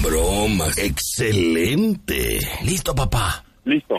bromas. Excelente. ¿Listo, papá? Listo.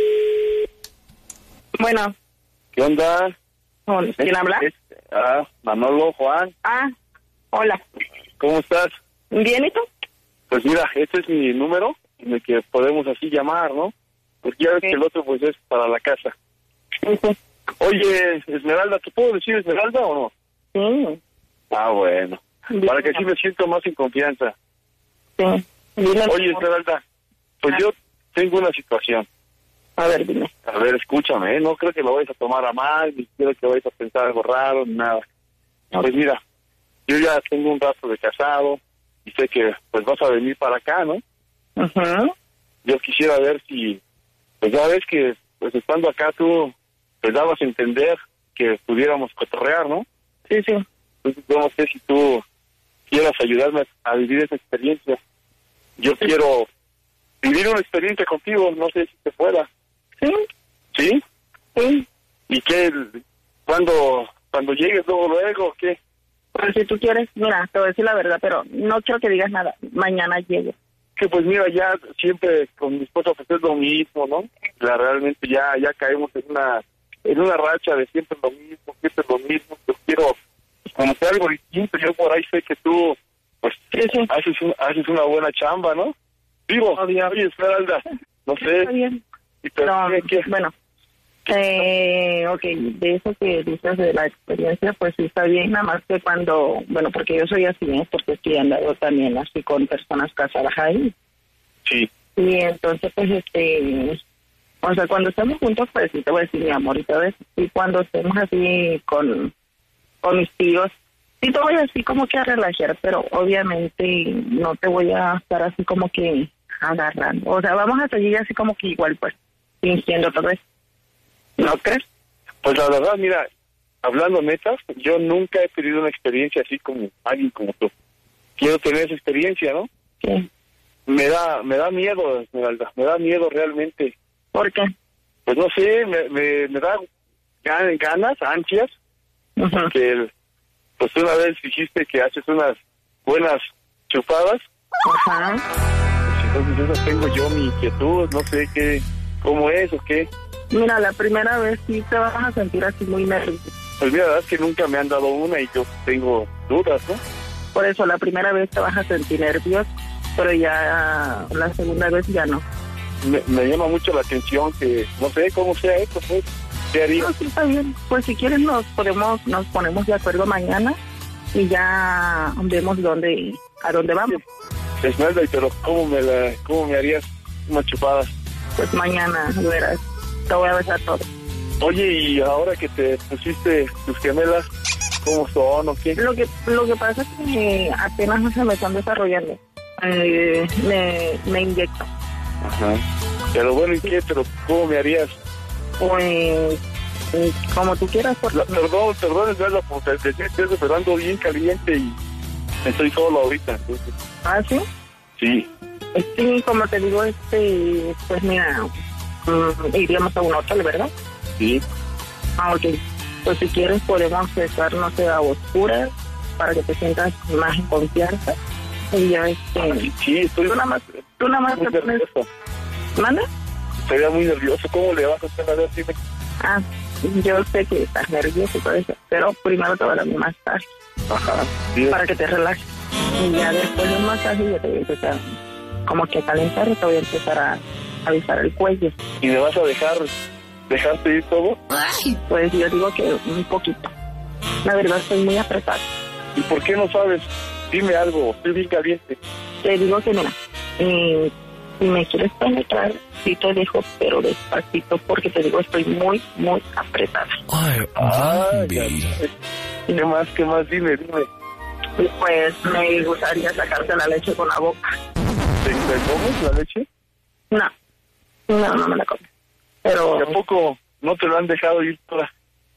Bueno. ¿Qué onda? ¿Quién habla? Manolo, Juan. Hola. ¿Cómo estás? Bien, ¿y tú? Pues mira, este es mi número, en el que podemos así llamar, ¿no? Porque ya ves que el otro pues es para la casa. Sí. Oye, Esmeralda, ¿te puedo decir Esmeralda o no? Sí. Bueno. Bien. Para que así me siento más en confianza. Sí. Dime, Oye, Esmeralda, pues yo tengo una situación. A ver, dime. A ver, escúchame, no creo que lo vayas a tomar a mal, ni quiero que vayas a pensar algo raro, ni nada. Pues mira, yo ya tengo un rato de casado y sé que pues vas a venir para acá, ¿no? Ajá. Yo quisiera ver si, pues ya ves que pues estando acá tú pues dabas a entender que pudiéramos cotorrear, ¿no? Sí. Entonces yo no sé si tú quieras ayudarme a vivir esa experiencia. Yo quiero vivir una experiencia contigo, no sé si te pueda. Sí. ¿Sí? Sí. ¿Y qué? ¿Cuándo llegues luego o qué? Pues si tú quieres, mira, te voy a decir la verdad, pero no quiero que digas nada. Mañana llego. Que pues mira, ya siempre con mi esposa pues es lo mismo, ¿no? Realmente ya caemos en una racha de siempre lo mismo. Yo quiero conocer algo distinto. Yo por ahí sé que tú pues Sí. haces una buena chamba, ¿no? Digo, oye, Esmeralda, no sé. Está bien. Pero, ¿qué? Bueno, ok, de eso que dices de la experiencia, pues sí está bien, nada más que cuando, bueno, porque yo soy así, ¿no? Porque estoy andando también así con personas casadas ahí. Sí. Y entonces, pues, o sea, cuando estamos juntos, pues sí te voy a decir mi amor y todo eso. Y cuando estemos así con mis tíos, sí te voy a decir como que a relajar, pero obviamente no te voy a estar así como que agarrando. O sea, vamos a seguir así como que igual, pues, fingiendo todo eso. ¿No crees? Pues la verdad, mira, hablando netas, yo nunca he tenido una experiencia así como alguien como tú. Quiero tener esa experiencia, ¿no? Sí. Me da miedo, Esmeralda, me da miedo realmente. ¿Por qué? Pues no sé, me da ganas, ansias, Ajá. que pues una vez dijiste que haces unas buenas chupadas. Ajá. Pues entonces eso tengo yo mi inquietud, no sé cómo es o qué. Mira, la primera vez sí te vas a sentir así muy nervioso. Pues mira, la verdad es que nunca me han dado una y yo tengo dudas, ¿no? Por eso la primera vez te vas a sentir nervioso, pero ya la segunda vez ya no. Me llama mucho la atención que no sé cómo sea esto, pues. ¿Qué haría? No, sí está bien. Pues si quieres nos ponemos de acuerdo mañana y ya vemos a dónde vamos. Esmeralda, pero ¿cómo me harías unas chupadas? Pues mañana verás, te voy a besar todo. Oye, y ahora que te pusiste tus gemelas, ¿cómo son o qué? Lo que pasa es que apenas no se me están desarrollando. Me inyecto. Ajá. Pero bueno, ¿y qué? ¿Pero cómo me harías? Pues como tú quieras. Perdón, Esmeralda, porque te estoy esperando bien caliente y estoy solo ahorita. Entonces. ¿Ah, sí? Sí. Sí, como te digo, pues mira, iríamos a un hotel, ¿verdad? Sí. Ok. Pues si quieres podemos estar, no sé, a oscuras para que te sientas más en confianza. Y ya Sí, estoy... Tú nada más muy te pones... nervioso. ¿Manda? Estaría muy nervioso. ¿Cómo le vas a hacer? A ver, dime. Yo sé que estás nervioso y todo eso, pero primero te voy a dar mi masaje. Ajá. Sí. Para que te relajes. Y ya después del masaje yo te voy a empezar como que a calentar y te voy a empezar a avisar el cuello. ¿Y me vas a dejarte ir todo? Pues yo digo que un poquito. La verdad estoy muy apretada. ¿Y por qué no sabes? Dime algo, estoy bien caliente. Te digo que mira, si me quieres penetrar, sí te dejo, pero despacito, porque te digo, estoy muy, muy apretada. Ay, ¿Qué más? Dime. Y pues me gustaría sacarte la leche con la boca. ¿Te comes la leche? No me la como. Pero... ¿Tampoco no te lo han dejado ir toda?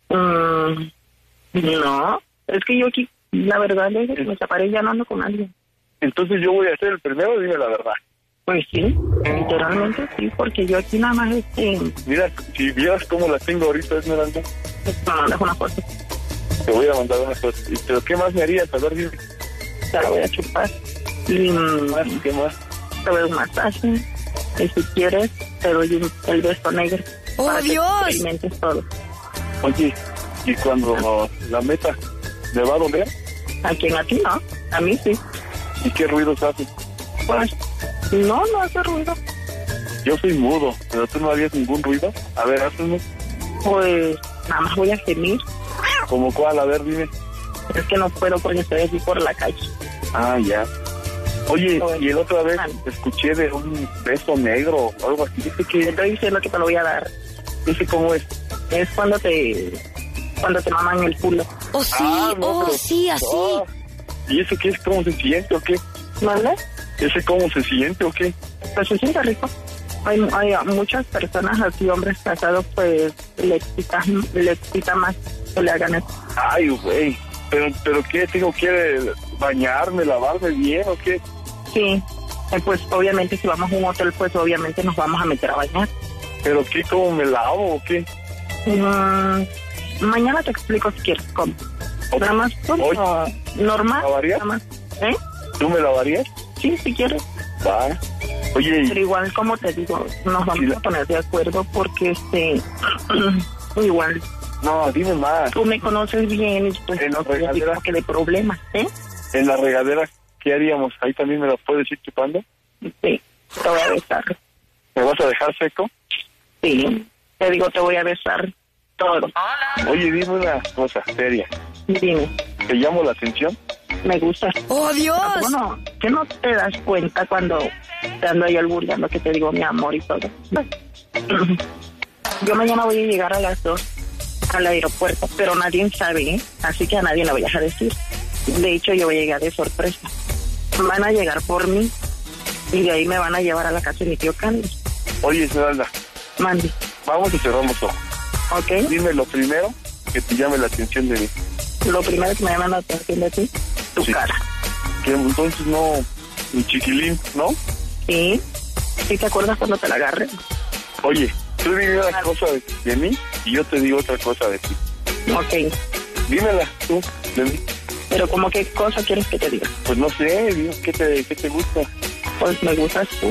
No, es que yo aquí, la verdad, desde que me separé ya no ando con alguien. Entonces yo voy a ser el primero, dime la verdad. Pues sí, literalmente sí, porque yo aquí nada más Mira, si vieras cómo la tengo ahorita, Esmeralda. me mandas una foto. Te voy a mandar una foto. ¿Pero qué más me harías? A ver, dime. Te la voy a chupar. Y ¿Qué más? te doy un masaje. Y si quieres, te doy el beso negro. ¡Oh, para que Dios! experimentes todo. Oye, y cuando la meta, ¿me va a doler? ¿A quién? ¿A ti? No. A mí sí. ¿Y qué ruidos hace? Pues, no hace ruido. Yo soy mudo, pero tú no harías ningún ruido. A ver, hazme. Pues, nada más voy a gemir. ¿Como cuál? A ver, dime. Es que no puedo porque estoy aquí por la calle. Ah, ya. Oye, Bueno, y el otra vez vale. escuché de un beso negro o algo así. Dice Te que, estoy diciendo que te lo voy a dar. dice cómo es. Es cuando te maman el culo. Oh, sí, Ah, no, oh, pero- sí, así. Ah, ¿y ese qué es? ¿Cómo se siente o qué? ¿Vale? ¿Ese cómo se siente o qué? Pues se siente rico. Hay muchas personas así, hombres casados, pues le excita más que le hagan eso. Ay, güey. ¿Pero qué? ¿Tengo que bañarme, lavarme bien o qué? Sí, pues obviamente si vamos a un hotel, pues obviamente nos vamos a meter a bañar. ¿Pero qué? ¿Cómo me lavo o qué? Mañana te explico si quieres cómo. Ok. Nada más como Hoy, normal. ¿lavarías? Nada más. ¿Eh? ¿tú me lavarías? Sí, si quieres. Va. Oye, Pero igual, como te digo, nos vamos Sí, a poner de acuerdo porque igual no, dime más. tú me conoces bien y pues En la no soy así regadera. como que de problemas, ¿eh? En la regadera, ¿qué haríamos? ¿Ahí también me la puedes ir chupando? Sí, te voy a besar. ¿Me vas a dejar seco? Sí, te digo, te voy a besar todo. Oye, dime una cosa seria. Dime, ¿Te llamo la atención? me gusta. ¡Oh, Dios! Bueno, que no te das cuenta cuando te ando ahí albureando que te digo mi amor y todo. Yo mañana voy a llegar a las 2 al aeropuerto, pero nadie sabe, ¿eh? Así que a nadie le vayas a decir. De hecho, yo voy a llegar de sorpresa. Van a llegar por mí y de ahí me van a llevar a la casa de mi tío Carlos. Oye, Esmeralda, Mandy, vamos a cerrar los ojos. ¿ok? Dime lo primero que te llame la atención de mí. Lo primero que me llama la atención de ti, tu Sí. cara. Que entonces no, mi chiquilín, ¿no? ¿Sí? ¿Sí te acuerdas cuando te la agarré? Oye, tú dime una cosa de mí y yo te digo otra cosa de ti. Ok. Dímela tú, de mí. Pero ¿cómo qué cosa quieres que te diga? Pues no sé, dime, ¿qué te gusta? Pues me gustas tú,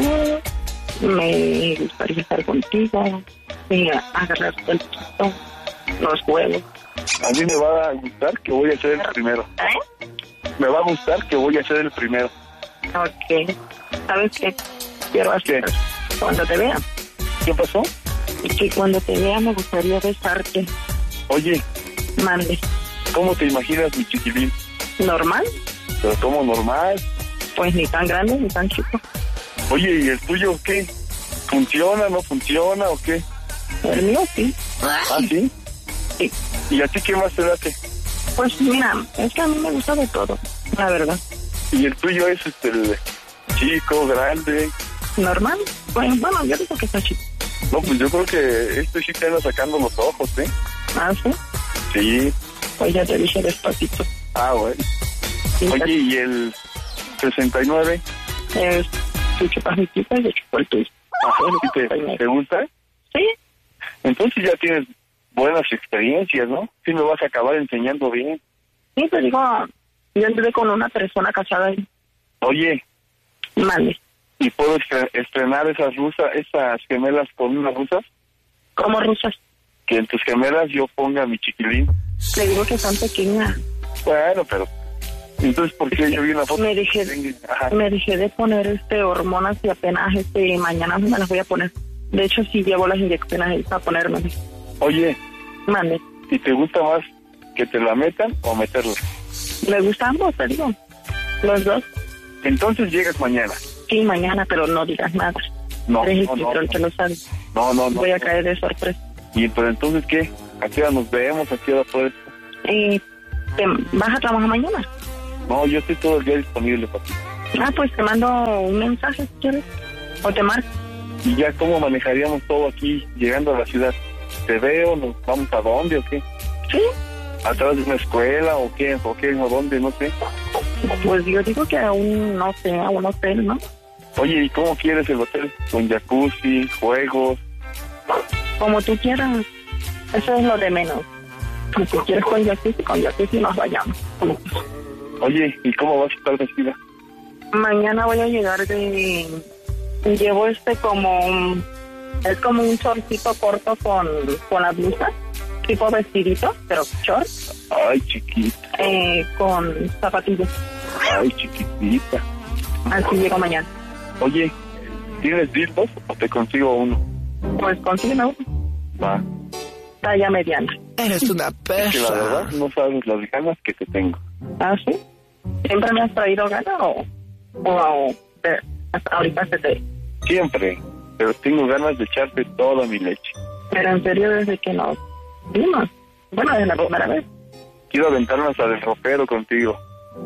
me gustaría estar contigo, agarrarte el pito, los huevos. A mí me va a gustar que voy a ser el primero. ¿Eh? Me va a gustar que voy a ser el primero. Ok. ¿Sabes qué quiero hacer? Cuando te vea. ¿Qué pasó? Y que cuando te vea me gustaría besarte. Oye, Mande. ¿cómo te imaginas mi chiquilín? ¿Normal? Pero como normal. Pues ni tan grande ni tan chico. Oye, ¿y el tuyo qué? ¿Funciona, no funciona o qué? El mío sí. ¿Ah, sí? Sí. ¿Y a ti qué más te late? Pues mira, es que a mí me gusta de todo, la verdad. ¿Y el tuyo es el chico, grande? ¿Normal? Bueno, yo digo que está chico. No, pues yo creo que este sí te anda sacando los ojos, ¿eh? ¿Ah, sí? Sí. Pues ya te dije despacito. Ah, bueno. Sí, Oye, ¿y el 69? tú chupas mi pipa y yo chupo el tuyo. Ajá, ¿sí te gusta? Sí, Entonces ya tienes buenas experiencias, ¿no? Sí me vas a acabar enseñando bien. sí, te digo, yo anduve con una persona casada y Oye, mande. ¿y puedo estrenar esas gemelas con unas rusas? Como rusas. Que en tus gemelas yo ponga mi chiquilín. Le digo que son pequeñas. Bueno, pero... Entonces, ¿por qué yo vi una foto? Me dejé de poner hormonas y apenas mañana me las voy a poner. De hecho, sí llevo las inyecciones ahí para ponerme. Oye, Mande. ¿y te gusta más que te la metan o meterla? Me gustan ambos, te digo. Los dos. Entonces llegas mañana. Sí, mañana, pero no digas nada. No, Eres el no, filtro, el que lo sabe. No. Voy a caer de sorpresa. ¿Y pero entonces qué? ¿A qué hora nos vemos? ¿A qué hora puedes? ¿Vas a trabajar mañana? No, yo estoy todo el día disponible, papi. Ah, pues te mando un mensaje si quieres. O te marco. ¿Y ya cómo manejaríamos todo aquí llegando a la ciudad? ¿Te veo? ¿Nos vamos a dónde o qué? Sí. ¿Atrás de una escuela o qué? ¿O dónde? No sé. Pues yo digo que a un hotel, ¿no? Oye, ¿y cómo quieres el hotel? ¿Con jacuzzi, juegos? Como tú quieras. Eso es lo de menos. Si tú quieres con jacuzzi nos vayamos. Oye, ¿y cómo vas a estar vestida? Mañana voy a llegar llevo es como un shortcito corto con la blusa, tipo vestidito, pero short. Ay, chiquita. Con zapatillas. Ay, chiquitita. Así llego mañana. Oye, ¿tienes dildos o te consigo uno? Pues consígueme uno. Va. Talla mediana. Eres una Que la verdad no sabes las ganas que te tengo. ¿Ah, sí? ¿Siempre me has traído ganas o hasta ahorita se te... Siempre, pero tengo ganas de echarte toda mi leche. Pero en serio, desde que nos vimos. Bueno, desde la primera vez. Quiero aventarnos al ropero contigo.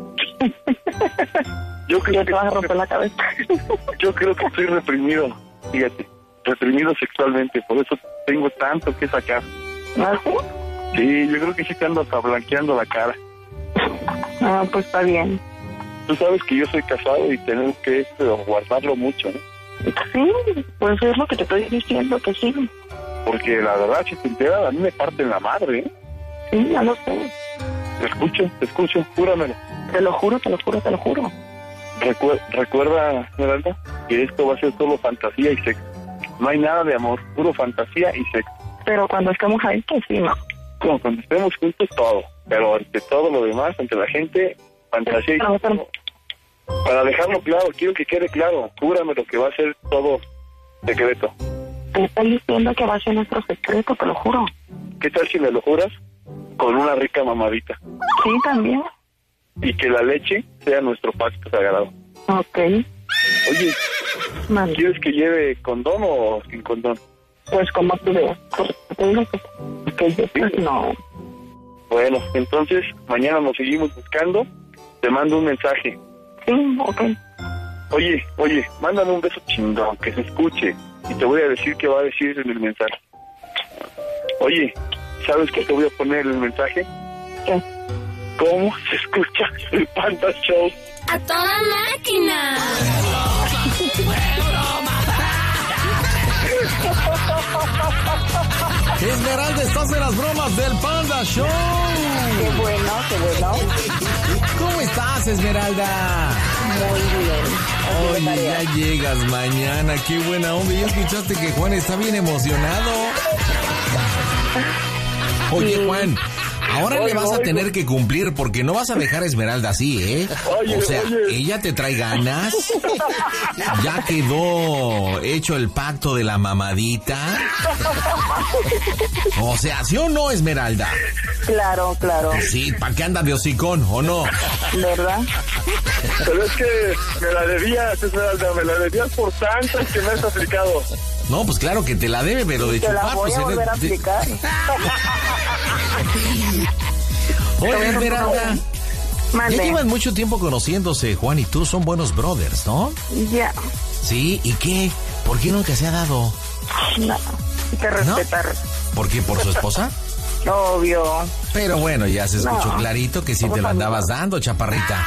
Yo creo Ya te vas a romper la cabeza. Yo creo que estoy reprimido, fíjate, reprimido sexualmente, por eso tengo tanto que sacar. ¿Ah, sí? Sí, yo creo que sí te ando hasta blanqueando la cara. Ah, pues está bien. Tú sabes que yo soy casado y tenemos que guardarlo mucho, ¿no? Sí, pues es lo que te estoy diciendo, que sí. Porque la verdad, si te enteras, a mí me parten la madre, ¿eh? Sí, ya lo sé. Te escucho, júramelo. Te lo juro, te lo juro, te lo juro. Recuerda, Esmeralda, que esto va a ser solo fantasía y sexo. No hay nada de amor, puro fantasía y sexo. Pero cuando estemos ahí, pues sí, ¿no? Como cuando estemos juntos, todo. Pero ante todo lo demás, ante la gente, fantasía y sexo. Para dejarlo claro, quiero que quede claro. Júramelo que va a ser todo secreto. Te estoy diciendo que va a ser nuestro secreto, te lo juro. ¿Qué tal si me lo juras? Con una rica mamadita. Sí, también. Y que la leche sea nuestro pacto sagrado. Ok. Oye, Mande. ¿quieres que lleve condón o sin condón? Pues como tú veas. Porque te digo que yo pues no. Bueno, entonces mañana nos seguimos buscando. Te mando un mensaje. Sí, ok. Oye, mándame un beso chingón, que se escuche. Y te voy a decir qué va a decir en el mensaje. Oye, ¿sabes qué te voy a poner en el mensaje? ¿Qué? ¿Cómo se escucha el Panda Show? ¡A toda máquina! Esmeralda, estás en las bromas del Panda Show. Qué bueno, qué bueno. ¿Cómo estás, Esmeralda? Muy bien. Oye, ya llegas mañana, qué buena onda. ¿Ya escuchaste que Juan está bien emocionado? Oye, Juan, ahora le vas a tener que cumplir porque no vas a dejar a Esmeralda así, ¿eh? Oye, o sea, oye. ella te trae ganas. Ya quedó hecho el pacto de la mamadita. O sea, ¿sí o no, Esmeralda? Claro, claro. Sí, ¿para qué anda de hocicón o no? ¿Verdad? Pero es que me la debías, Esmeralda, me la debías por tantas que me has aplicado. No, pues claro que te la debe, pero de Te la chupar, voy pues a volver a aplicar. Oye, Esmeralda, ya Mande. llevan mucho tiempo conociéndose, Juan y tú, son buenos brothers, ¿no? Ya. Sí, ¿y qué? ¿Por qué nunca se ha dado? No. Que respetar. ¿Por qué? ¿Por su esposa? Obvio. Pero bueno, ya se escuchó No. clarito que sí te la andabas dando, chaparrita.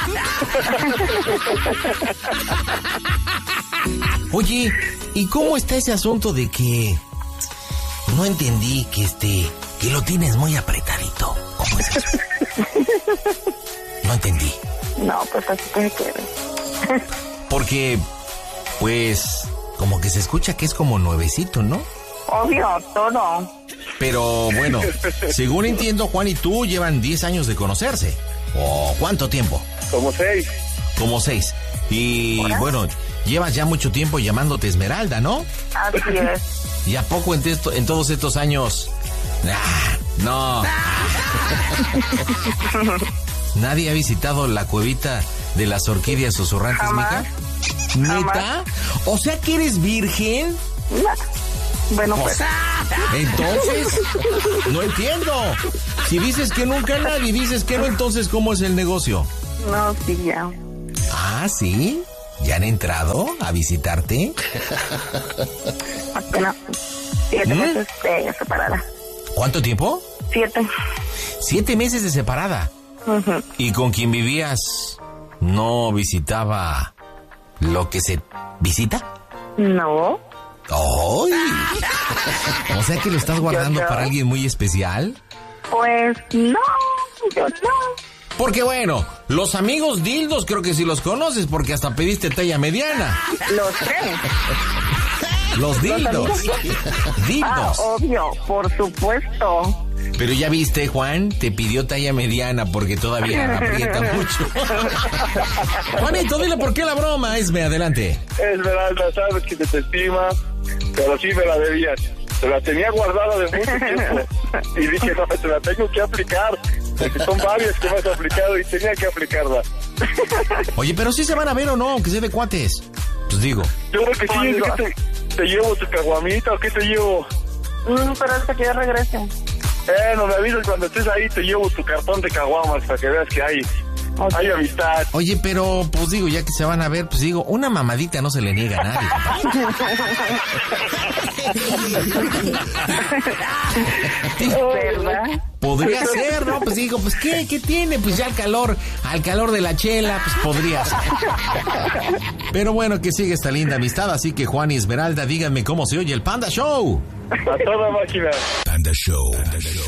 Oye, ¿y cómo está ese asunto de que no entendí que lo tienes muy apretadito? ¿Cómo es eso? No entendí. No, pues así tiene que ver. Porque, pues, como que se escucha que es como nuevecito, ¿no? Obvio, todo. Pero bueno, según entiendo, Juan y tú llevan 10 años de conocerse. ¿O cuánto tiempo? Como 6. Como 6. Y bueno, llevas ya mucho tiempo llamándote Esmeralda, ¿no? Así es. ¿Y a poco en todos estos años? No. ¿Nadie ha visitado la cuevita de las orquídeas susurrantes, Jamás. mija? ¿Neta? O sea que eres virgen. Bueno, pues. Entonces, no entiendo. Si dices que nunca nadie, dices que no, entonces ¿cómo es el negocio? No, sí, ya. Ah, ¿sí? ¿Ya han entrado a visitarte? Apenas 7 meses de separada. ¿Cuánto tiempo? 7. 7 meses de separada. Ujú. ¿Y con quien vivías no visitaba lo que se visita? No. ¡Ay! O sea que lo estás guardando Yo no. para alguien muy especial. Pues no, yo no. Porque bueno, los amigos dildos creo que sí los conoces, porque hasta pediste talla mediana. Lo sé. Los dildos. Dildos. Obvio, por supuesto. Pero ya viste, Juan, te pidió talla mediana porque todavía aprieta mucho. Juanito, dile por qué la broma, Esme, adelante. Esmeralda, sabes que te estima, pero sí me la debías. Se la tenía guardada de mucho tiempo. Y dije, no, te la tengo que aplicar. Porque son varias que me has aplicado y tenía que aplicarla. Oye, pero sí se van a ver o no, que sea de cuates. Pues digo. Yo creo que sí, ¿qué te llevo tu caguamita o qué te llevo? Pero hasta que ya regrese. No me avisas cuando estés ahí, te llevo tu cartón de caguamas para que veas que hay amistad. Oye, pero pues digo, ya que se van a ver, pues digo, una mamadita no se le niega a nadie. ¿Verdad? Podría ser, ¿no? Pues digo, pues ¿qué tiene? Pues ya al calor de la chela, pues podría ser. Pero bueno, que sigue esta linda amistad, así que Juan y Esmeralda, díganme cómo se oye el Panda Show. A toda máquina. Panda Show.